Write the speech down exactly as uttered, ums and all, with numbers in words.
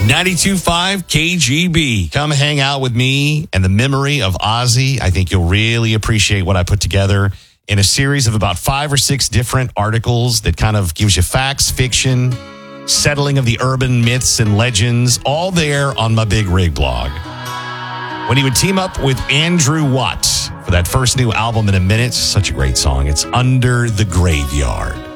ninety-two point five K G B. Come hang out with me and the memory of Ozzy. I think you'll really appreciate what I put together in a series of about five or six different articles that kind of gives you facts, fiction, settling of the urban myths and legends, all there on my Big Rig blog. When he would team up with Andrew Watt for that first new album in a minute, such a great song. It's Under the Graveyard.